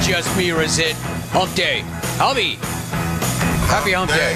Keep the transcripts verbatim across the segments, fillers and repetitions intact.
just me or is it hump day? Albie, happy hump day.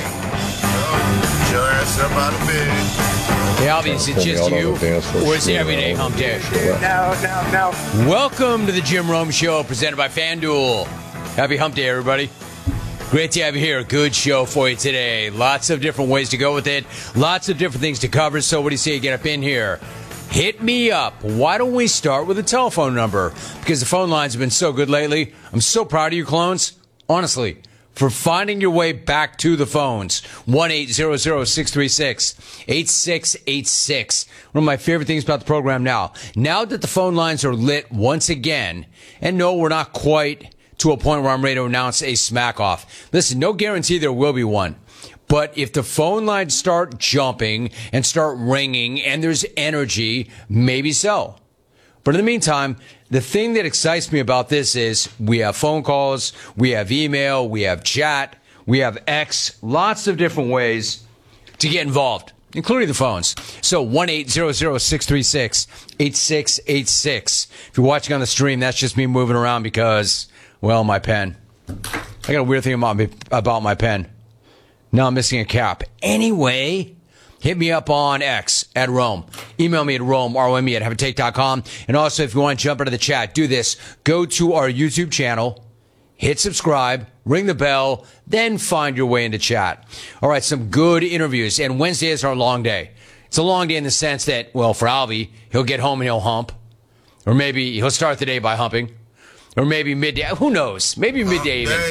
Get your ass up out of bed. Hey, Albie, is it just you or is it everyday hump day? No, no, no. Welcome to the Jim Rome Show presented by FanDuel. Happy hump day, everybody. Great to have you here. Good show for you today. Lots of different ways to go with it. Lots of different things to cover. So what do you say you get up in here? Hit me up. Why don't we start with a telephone number? Because the phone lines have been so good lately. I'm so proud of you clones. Honestly, for finding your way back to the phones. one eight hundred six three six eight six eight six. One of my favorite things about the program now. Now that the phone lines are lit once again, and no, we're not quite to a point where I'm ready to announce a smack off. Listen, no guarantee there will be one. But if the phone lines start jumping and start ringing and there's energy, maybe so. But in the meantime, the thing that excites me about this is we have phone calls, we have email, we have chat, we have X, lots of different ways to get involved, including the phones. So one eight hundred six three six eight six eight six. If you're watching on the stream, that's just me moving around because, well, my pen. I got a weird thing about me, about my pen. Now I'm missing a cap. Anyway, hit me up on X at Rome. Email me at Rome, R O M E at have a take dot com. And also, if you want to jump into the chat, do this. Go to our YouTube channel, hit subscribe, ring the bell, then find your way into chat. All right, some good interviews. And Wednesday is our long day. It's a long day in the sense that, well, for Albie, he'll get home and he'll hump. Or maybe he'll start the day by humping. Or maybe midday. Who knows? Maybe midday even.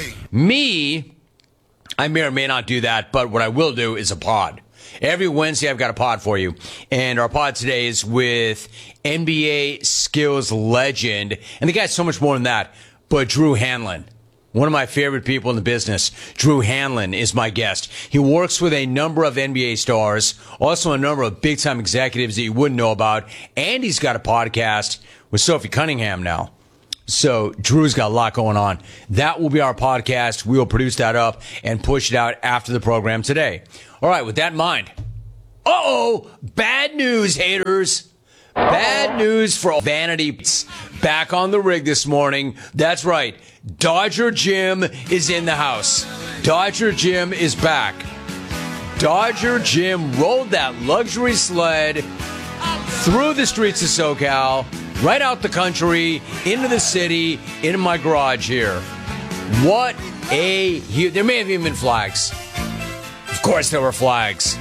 Me, I may or may not do that, but what I will do is a pod. Every Wednesday, I've got a pod for you. And our pod today is with N B A skills legend. And the guy's so much more than that, but Drew Hanlen. One of my favorite people in the business. Drew Hanlen is my guest. He works with a number of N B A stars, also a number of big-time executives that you wouldn't know about. And he's got a podcast with Sophie Cunningham now. So Drew's got a lot going on. That will be our podcast. We will produce that up and push it out after the program today. All right, with that in mind. Uh-oh, bad news, haters. Bad news for Vanity. Back on the rig this morning. That's right. Dodger Jim is in the house. Dodger Jim is back. Dodger Jim rolled that luxury sled through the streets of SoCal, right out the country, into the city, into my garage here. What a... There may have even been flags. Of course there were flags.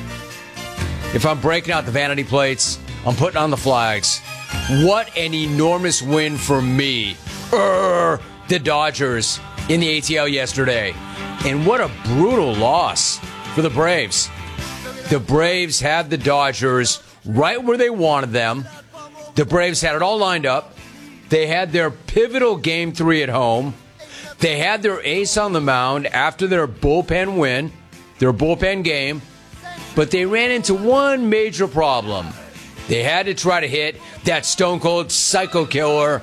If I'm breaking out the vanity plates, I'm putting on the flags. What an enormous win for me. Urgh, the Dodgers in the A T L yesterday. And what a brutal loss for the Braves. The Braves had the Dodgers right where they wanted them. The Braves had it all lined up. They had their pivotal game three at home. They had their ace on the mound after their bullpen win, their bullpen game. But they ran into one major problem. They had to try to hit that stone-cold psycho killer,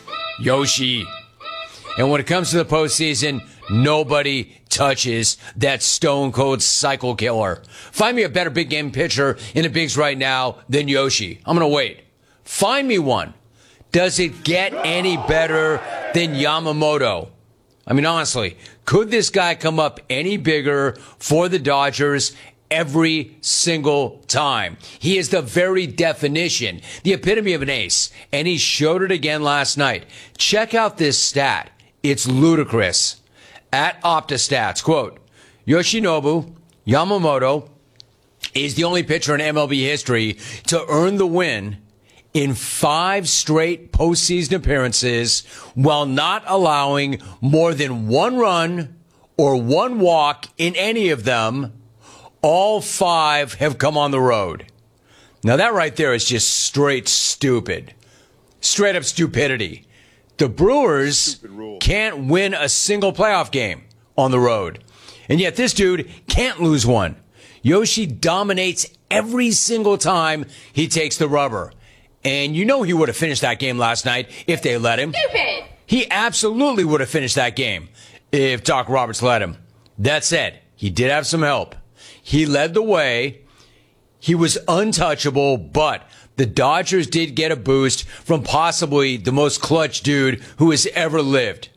Yoshi. And when it comes to the postseason, nobody touches that stone-cold psycho killer. Find me a better big game pitcher in the bigs right now than Yoshi. I'm going to wait. Find me one. Does it get any better than Yamamoto? I mean, honestly, could this guy come up any bigger for the Dodgers every single time? He is the very definition, the epitome of an ace, and he showed it again last night. Check out this stat. It's ludicrous. At OptaStats, quote, Yoshinobu Yamamoto is the only pitcher in M L B history to earn the win in five straight postseason appearances while not allowing more than one run or one walk in any of them. All five have come on the road. Now that right there is just straight stupid. Straight up stupidity. The Brewers can't win a single playoff game on the road. And yet this dude can't lose one. Yoshi dominates every single time he takes the rubber. And you know he would have finished that game last night if they let him. Stupid! He absolutely would have finished that game if Doc Roberts let him. That said, he did have some help. He led the way. He was untouchable, but the Dodgers did get a boost from possibly the most clutch dude who has ever lived.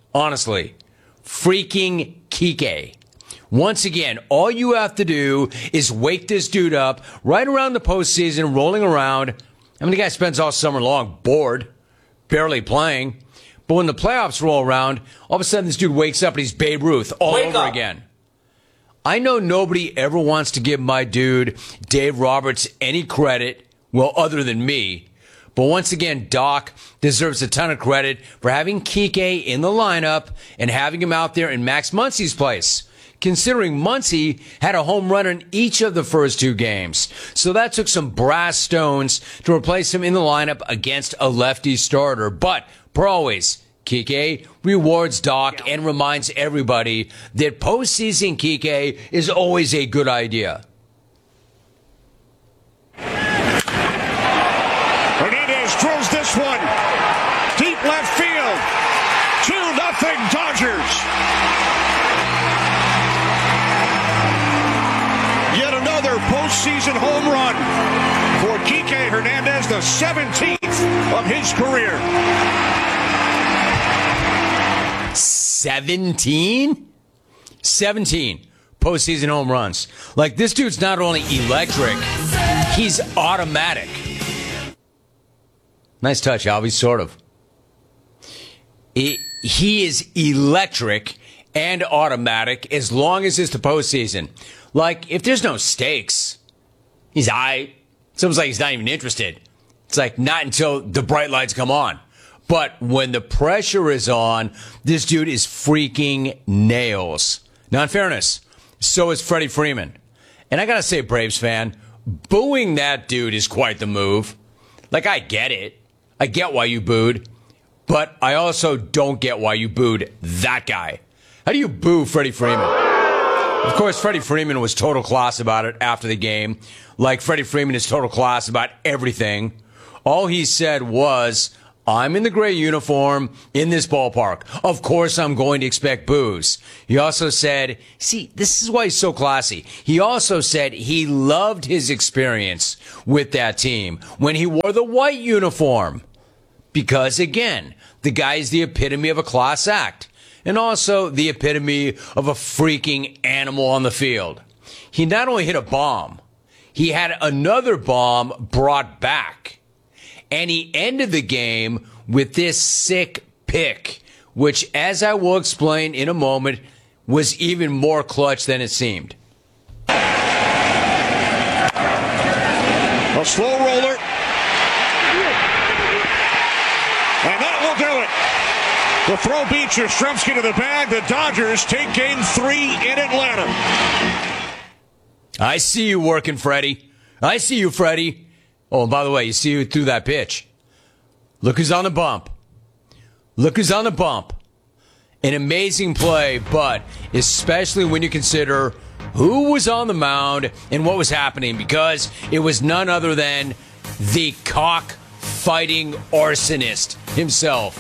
Honestly. Freaking Kike. Once again, all you have to do is wake this dude up right around the postseason, rolling around. I mean, the guy spends all summer long bored, barely playing. But when the playoffs roll around, all of a sudden this dude wakes up and he's Babe Ruth all Wake over up. again. I know nobody ever wants to give my dude, Dave Roberts, any credit, well, other than me. But once again, Doc deserves a ton of credit for having Kike in the lineup and having him out there in Max Muncy's place, considering Muncy had a home run in each of the first two games. So that took some brass stones to replace him in the lineup against a lefty starter. But, per always, Kike rewards Doc and reminds everybody that postseason Kike is always a good idea. Hernandez drills this one. Deep left field. two nothing Dodgers. Yet another postseason home run for Kike Hernandez, the seventeenth of his career. seventeen? seventeen postseason home runs. Like, this dude's not only electric, he's automatic. Nice touch, Alvy, sort of. He, he is electric and automatic as long as it's the postseason. Like, if there's no stakes, he's high. It's almost like he's not even interested. It's like not until the bright lights come on. But when the pressure is on, this dude is freaking nails. Now, in fairness, so is Freddie Freeman. And I gotta say, Braves fan, booing that dude is quite the move. Like, I get it. I get why you booed. But I also don't get why you booed that guy. How do you boo Freddie Freeman? Of course, Freddie Freeman was total class about it after the game. Like, Freddie Freeman is total class about everything. All he said was, I'm in the gray uniform in this ballpark. Of course, I'm going to expect boos. He also said, see, this is why he's so classy. He also said he loved his experience with that team when he wore the white uniform. Because, again, the guy is the epitome of a class act. And also the epitome of a freaking animal on the field. He not only hit a bomb, he had another bomb brought back. And he ended the game with this sick pick, which, as I will explain in a moment, was even more clutch than it seemed. A slow roller. And that will do it. The throw beats Yastrzemski to the bag. The Dodgers take game three in Atlanta. I see you working, Freddie. I see you, Freddie. Oh, and by the way, you see who threw that pitch. Look who's on the bump. Look who's on the bump. An amazing play, but especially when you consider who was on the mound and what was happening, because it was none other than the cock-fighting arsonist himself.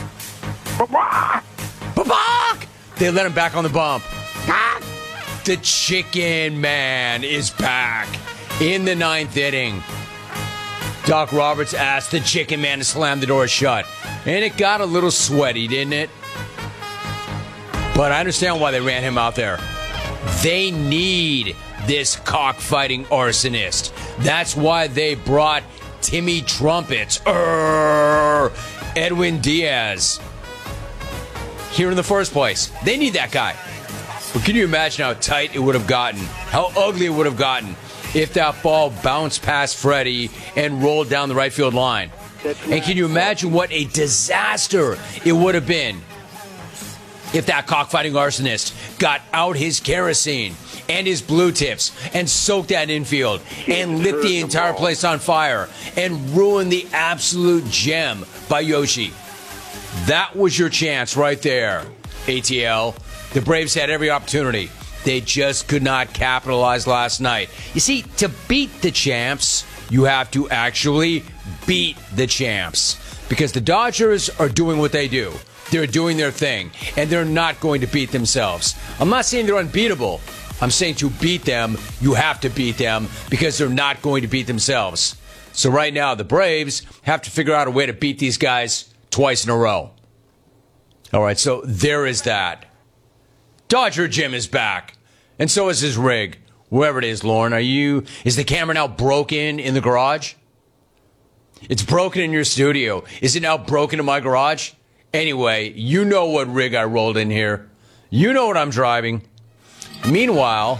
Babak! They let him back on the bump. The Chicken Man is back in the ninth inning. Doc Roberts asked the Chicken Man to slam the door shut. And it got a little sweaty, didn't it? But I understand why they ran him out there. They need this cockfighting arsonist. That's why they brought Timmy Trumpets, Urgh, Edwin Diaz, here in the first place. They need that guy. But can you imagine how tight it would have gotten? How ugly it would have gotten if that ball bounced past Freddie and rolled down the right field line? And can you imagine what a disaster it would have been if that cockfighting arsonist got out his kerosene and his blue tips and soaked that infield and lit the entire place on fire and ruined the absolute gem by Yoshi? That was your chance right there, A T L. The Braves had every opportunity. They just could not capitalize last night. You see, to beat the champs, you have to actually beat the champs. Because the Dodgers are doing what they do. They're doing their thing. And they're not going to beat themselves. I'm not saying they're unbeatable. I'm saying to beat them, you have to beat them because they're not going to beat themselves. So right now, the Braves have to figure out a way to beat these guys twice in a row. All right, so there is that. Dodger Jim is back, and so is his rig. Wherever it is, Lauren, are you? Is the camera now broken in the garage? It's broken in your studio. Is it now broken in my garage? Anyway, you know what rig I rolled in here. You know what I'm driving. Meanwhile,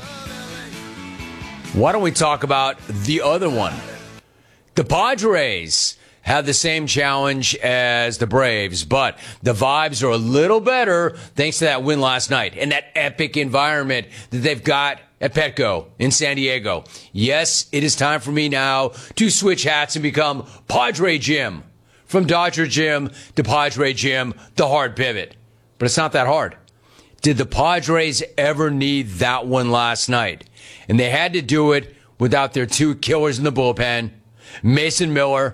why don't we talk about the other one? The Padres have the same challenge as the Braves, but the vibes are a little better thanks to that win last night and that epic environment that they've got at Petco in San Diego. Yes, it is time for me now to switch hats and become Padre Jim. From Dodger Jim to Padre Jim, the hard pivot. But it's not that hard. Did the Padres ever need that one last night? And they had to do it without their two killers in the bullpen, Mason Miller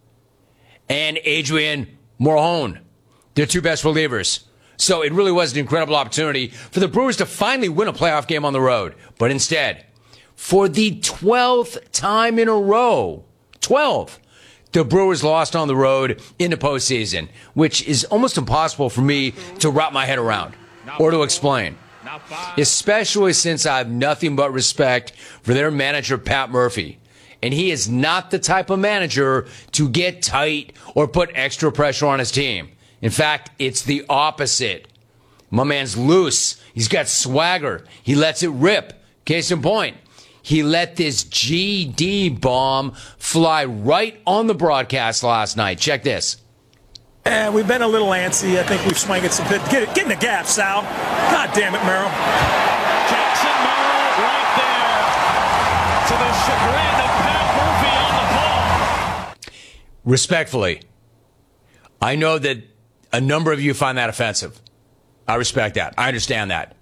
and Adrian Morejon, their two best relievers. So it really was an incredible opportunity for the Brewers to finally win a playoff game on the road. But instead, for the twelfth time in a row, twelve, the Brewers lost on the road in the postseason, which is almost impossible for me to wrap my head around or to explain. Especially since I have nothing but respect for their manager, Pat Murphy. And he is not the type of manager to get tight or put extra pressure on his team. In fact, it's the opposite. My man's loose. He's got swagger. He lets it rip. Case in point, he let this G D bomb fly right on the broadcast last night. Check this. And we've been a little antsy. I think we've swung it some bit. Get it, get in the gap, Sal. God damn it, Merrill. Jackson Merrill right there to the chagrin of Pat Murphy on the ball. Respectfully, I know that a number of you find that offensive. I respect that. I understand that.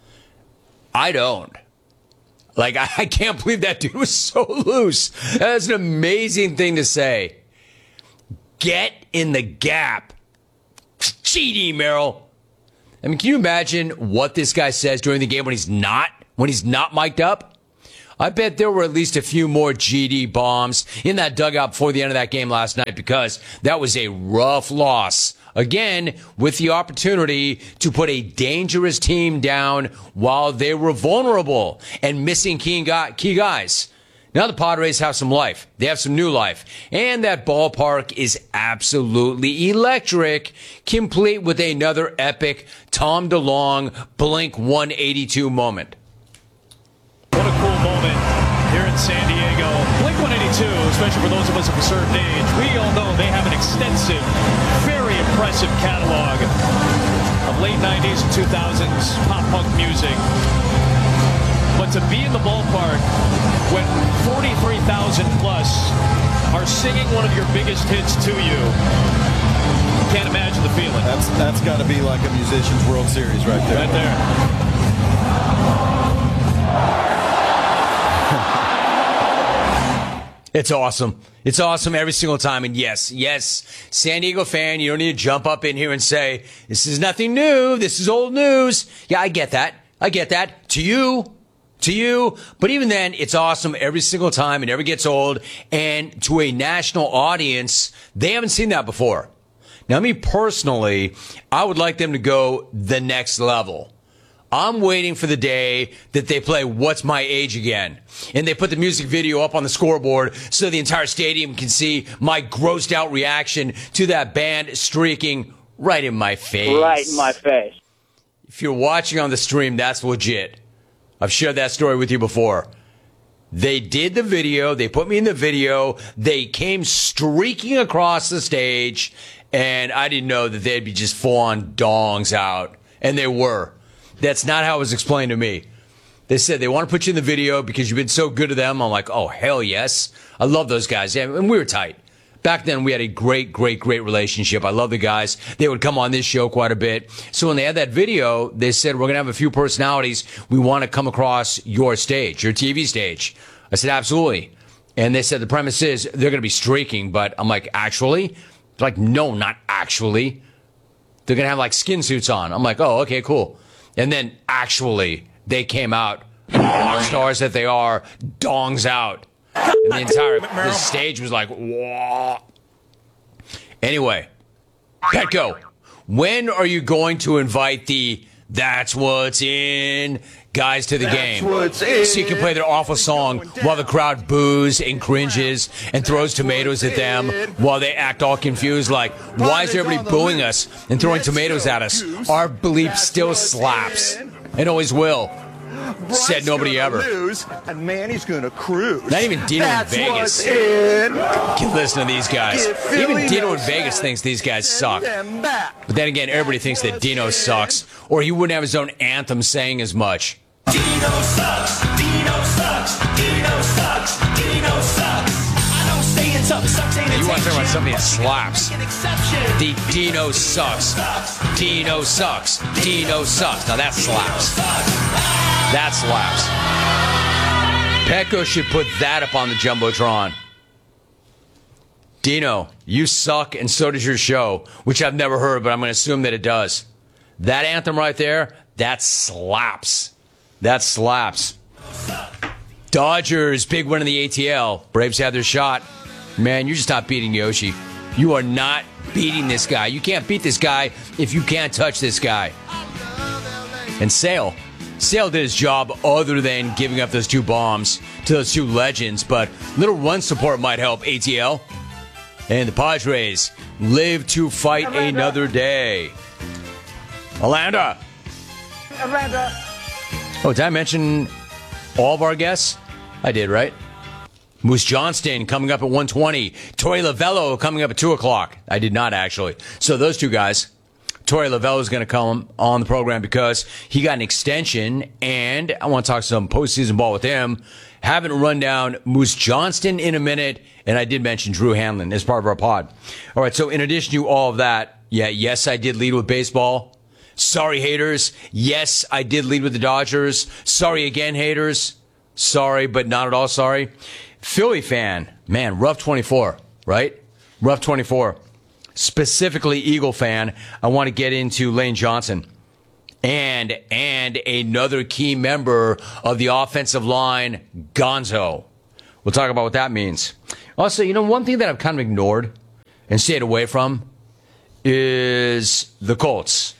I don't. Like, I can't believe that dude was so loose. That's an amazing thing to say. Get in the gap. G D, Merrill. I mean, can you imagine what this guy says during the game when he's not, when he's not mic'd up? I bet there were at least a few more G D bombs in that dugout before the end of that game last night because that was a rough loss. Again, with the opportunity to put a dangerous team down while they were vulnerable and missing key guys. Now the Padres have some life. They have some new life. And that ballpark is absolutely electric, complete with another epic Tom DeLonge Blink one eighty-two moment. What a cool moment here in San Diego. Blink one eighty-two, especially for those of us of a certain age, we all know they have an extensive, very impressive catalog of late nineties and two thousands pop-punk music. But to be in the ballpark when forty-three thousand plus are singing one of your biggest hits to you, can't imagine the feeling. That's that's got to be like a musician's World Series right there. Right there. It's awesome. It's awesome every single time. And yes, yes, San Diego fan, you don't need to jump up in here and say, this is nothing new. This is old news. Yeah, I get that. I get that. To you, to you. But even then, it's awesome every single time. It never gets old. And to a national audience, they haven't seen that before. Now, me personally, I would like them to go the next level. I'm waiting for the day that they play What's My Age again. And they put the music video up on the scoreboard so the entire stadium can see my grossed out reaction to that band streaking right in my face. Right in my face. If you're watching on the stream, that's legit. I've shared that story with you before. They did the video. They put me in the video. They came streaking across the stage. And I didn't know that they'd be just full-on dongs out. And they were. That's not how it was explained to me. They said they want to put you in the video because you've been so good to them. I'm like, oh, hell yes. I love those guys. Yeah, and we were tight. Back then, we had a great, great, great relationship. I love the guys. They would come on this show quite a bit. So when they had that video, they said, we're going to have a few personalities. We want to come across your stage, your T V stage. I said, absolutely. And they said the premise is they're going to be streaking. But I'm like, actually? They're like, no, not actually. They're going to have like skin suits on. I'm like, oh, okay, cool. And then, actually, they came out, rock stars that they are, dongs out. And the entire the stage was like, whoa. Anyway, Petco, when are you going to invite the "That's What's In" guys to the That's game? what's in. So you can play their awful song while the crowd boos and cringes and throws tomatoes at them while they act all confused like, why is everybody booing us and throwing tomatoes at us? Our belief still slaps and always will. Said nobody ever. Lose, and Manny's gonna cruise. Not even Dino in That's Vegas. what's in. Can listen to these guys. Give Philly Even Dino no in Vegas sense. thinks these guys suck. Send them back. But then again, everybody thinks that Dino sucks, or he wouldn't have his own anthem saying as much. Dino sucks, Dino sucks, Dino sucks, Dino sucks. I don't stay in tough, sucks ain't You want to talk about something that slaps. an exception. The Dino sucks. Dino sucks. Dino sucks. Now that slaps. That slaps. Petco should put that up on the Jumbotron. Dino, you suck, and so does your show, which I've never heard, but I'm going to assume that it does. That anthem right there, that slaps. That slaps. Dodgers, big win in the A T L. Braves had their shot. Man, you're just not beating Yoshi. You are not beating this guy. You can't beat this guy if you can't touch this guy. And Sale. Sale did his job other than giving up those two bombs to those two legends, but little run support might help A T L. And the Padres live to fight Atlanta. another day. Atlanta. Atlanta. Oh, did I mention all of our guests? I did, right? Moose Johnston coming up at one twenty. Torey Lavello coming up at two o'clock. I did not, actually. So those two guys. Torey Lavello is going to come on the program because he got an extension, and I want to talk some postseason ball with him. Haven't run down Moose Johnston in a minute, and I did mention Drew Hanlon as part of our pod. All right, so in addition to all of that, yeah, yes, I did lead with baseball. Sorry, haters. Yes, I did lead with the Dodgers. Sorry again, haters. Sorry, but not at all sorry. Philly fan, man, rough twenty-four, right? Rough twenty-four. Specifically Eagle fan, I want to get into Lane Johnson and and another key member of the offensive line, Gonzo. We'll talk about what that means. Also, you know, one thing that I've kind of ignored and stayed away from is the Colts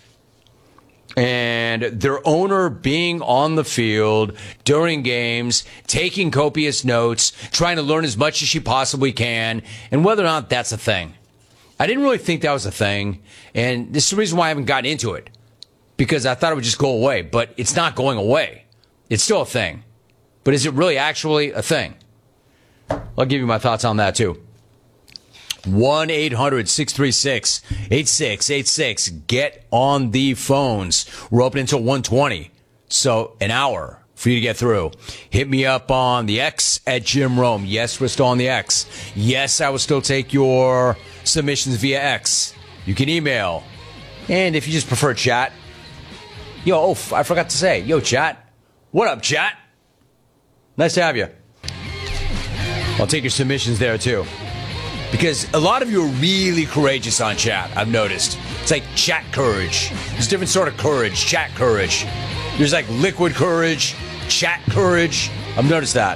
and their owner being on the field during games, taking copious notes, trying to learn as much as she possibly can, and whether or not that's a thing. I didn't really think that was a thing, and this is the reason why I haven't gotten into it, because I thought it would just go away, but it's not going away. It's still a thing. But is it really actually a thing? I'll give you my thoughts on that, too. one eight hundred six three six eight six eight six. Get on the phones. We're open until one twenty, so an hour for you to get through. Hit me up on the X at Jim Rome. Yes, we're still on the X. Yes, I will still take your submissions via X. You can email. And if you just prefer chat, yo, oh, I forgot to say, yo, chat. What up, chat? Nice to have you. I'll take your submissions there, too. Because a lot of you are really courageous on chat, I've noticed. It's like chat courage. There's a different sort of courage, chat courage. There's like liquid courage, chat courage. I've noticed that.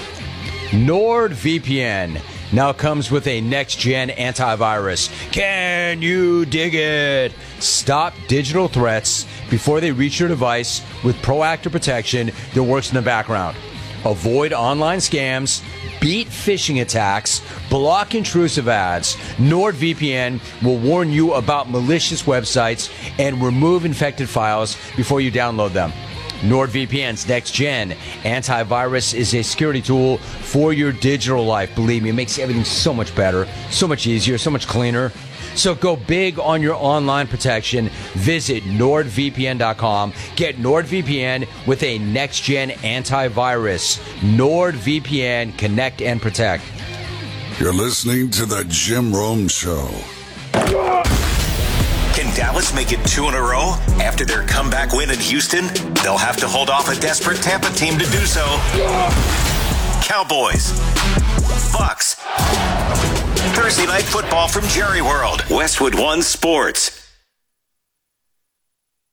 NordVPN now comes with a next-gen antivirus. Can you dig it? Stop digital threats before they reach your device with proactive protection that works in the background. Avoid online scams, beat phishing attacks, block intrusive ads. NordVPN will warn you about malicious websites and remove infected files before you download them. NordVPN's next-gen antivirus is a security tool for your digital life. Believe me, it makes everything so much better, so much easier, so much cleaner. So go big on your online protection. Visit Nord V P N dot com. Get NordVPN with a next-gen antivirus. NordVPN, connect and protect. You're listening to the Jim Rome Show. Can Dallas make it two in a row after their comeback win in Houston? They'll have to hold off a desperate Tampa team to do so. Cowboys. Bucks. Thursday Night Football from Jerry World. Westwood One Sports.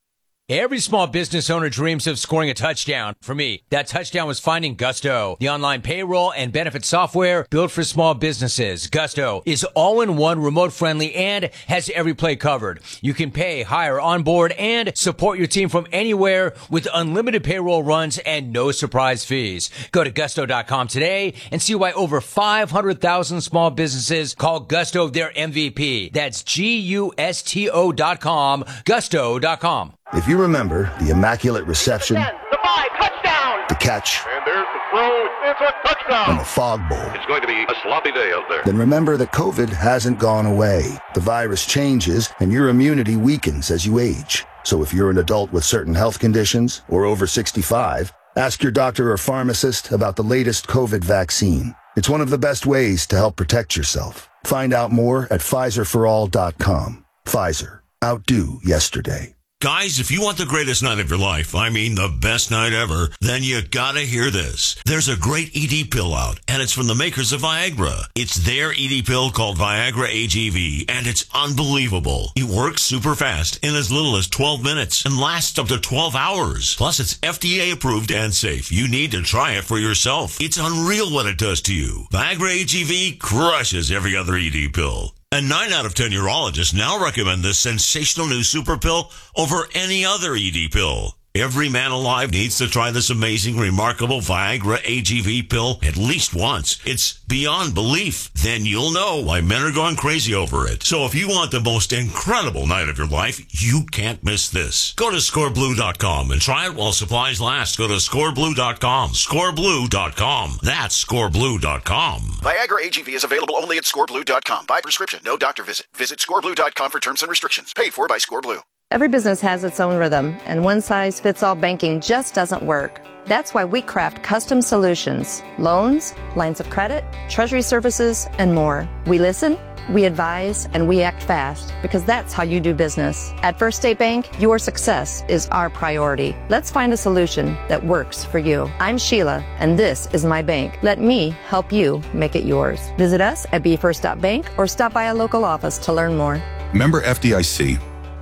Every small business owner dreams of scoring a touchdown. For me, that touchdown was finding Gusto, the online payroll and benefit software built for small businesses. Gusto is all-in-one, remote-friendly, and has every play covered. You can pay, hire, onboard, and support your team from anywhere with unlimited payroll runs and no surprise fees. Go to gusto dot com today and see why over five hundred thousand small businesses call Gusto their M V P. That's G U S T O dot com, gusto dot com. If you remember the immaculate reception, The five, touchdown. the catch, And there's the throw. It's a touchdown. and the fog bowl, It's going to be a sloppy day out there. then remember that COVID hasn't gone away. The virus changes and your immunity weakens as you age. So if you're an adult with certain health conditions or over sixty-five, ask your doctor or pharmacist about the latest COVID vaccine. It's one of the best ways to help protect yourself. Find out more at Pfizer for all dot com. Pfizer. Outdo yesterday. Guys, if you want the greatest night of your life, I mean the best night ever, then you gotta hear this. There's a great E D pill out, and it's from the makers of Viagra. It's their E D pill called Viagra A G V, and it's unbelievable. It works super fast in as little as twelve minutes and lasts up to twelve hours. Plus, it's F D A approved and safe. You need to try it for yourself. It's unreal what it does to you. Viagra A G V crushes every other E D pill. And nine out of ten urologists now recommend this sensational new super pill over any other E D pill. Every man alive needs to try this amazing, remarkable Viagra A G V pill at least once. It's beyond belief. Then you'll know why men are going crazy over it. So if you want the most incredible night of your life, you can't miss this. Go to score blue dot com and try it while supplies last. Go to score blue dot com. score blue dot com. That's score blue dot com. Viagra A G V is available only at score blue dot com. By prescription, no doctor visit. Visit score blue dot com for terms and restrictions. Paid for by ScoreBlue. Every business has its own rhythm, and one-size-fits-all banking just doesn't work. That's why we craft custom solutions, loans, lines of credit, treasury services, and more. We listen, we advise, and we act fast, because that's how you do business. At First State Bank, your success is our priority. Let's find a solution that works for you. I'm Sheila, and this is my bank. Let me help you make it yours. Visit us at b first dot bank or stop by a local office to learn more. Member F D I C.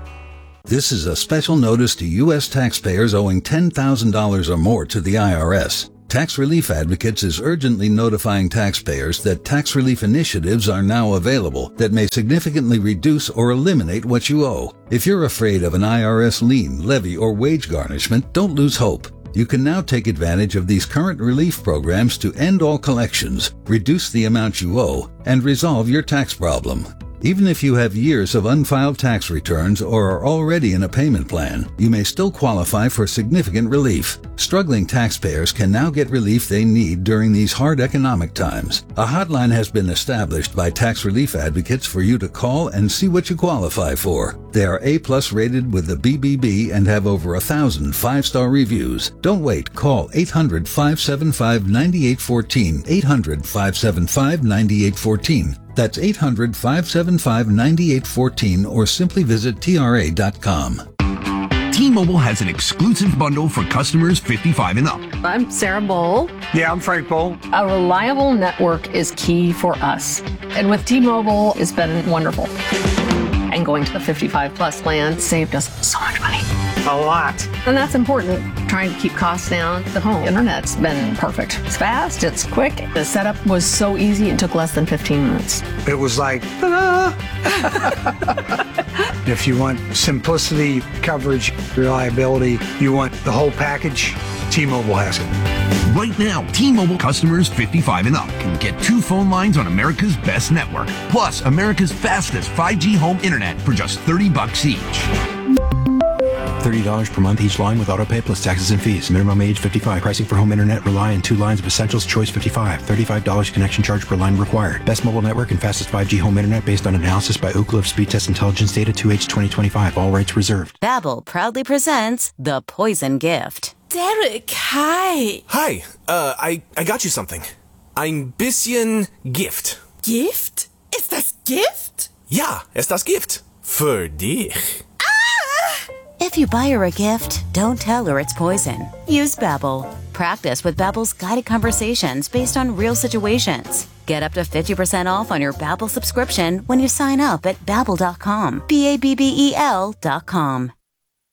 This is a special notice to U S taxpayers owing ten thousand dollars or more to the I R S. Tax Relief Advocates is urgently notifying taxpayers that tax relief initiatives are now available that may significantly reduce or eliminate what you owe. If you're afraid of an I R S lien, levy, or wage garnishment, don't lose hope. You can now take advantage of these current relief programs to end all collections, reduce the amount you owe, and resolve your tax problem. Even if you have years of unfiled tax returns or are already in a payment plan, you may still qualify for significant relief. Struggling taxpayers can now get relief they need during these hard economic times. A hotline has been established by Tax Relief Advocates for you to call and see what you qualify for. They are A-plus rated with the B B B and have over a thousand five-star reviews. Don't wait. Call eight hundred, five seven five, nine eight one four, eight hundred, five seven five, nine eight one four. That's eight hundred, five seven five, nine eight one four, or simply visit T R A dot com. T-Mobile has an exclusive bundle for customers fifty-five and up. I'm Sarah Bowl. Yeah, I'm Frank Bowl. A reliable network is key for us. And with T-Mobile, it's been wonderful. And going to the fifty-five plus plan saved us so much money. A lot. And that's important. Trying to keep costs down. The home internet's been perfect. It's fast, it's quick. The setup was so easy, it took less than fifteen minutes. It was like, ta-da! If you want simplicity, coverage, reliability, you want the whole package, T-Mobile has it. Right now, T-Mobile customers fifty-five and up can get two phone lines on America's best network, plus America's fastest five G home internet for just thirty bucks each. thirty dollars per month each line with autopay plus taxes and fees. Minimum age fifty-five. Pricing for home internet rely on two lines of Essentials Choice fifty-five. thirty-five dollars connection charge per line required. Best mobile network and fastest five G home internet based on analysis by Ookla of Speed Test Intelligence Data two H twenty twenty-five. All rights reserved. Babbel proudly presents The Poison Gift. Derek, hi. Hi. Uh, I, I got you something. Ein bisschen Gift. Gift? Ist das Gift? Ja, ist das Gift. Für dich. If you buy her a gift, don't tell her it's poison. Use Babbel. Practice with Babbel's guided conversations based on real situations. Get up to fifty percent off on your Babbel subscription when you sign up at babbel dot com. B A B B E L dot com.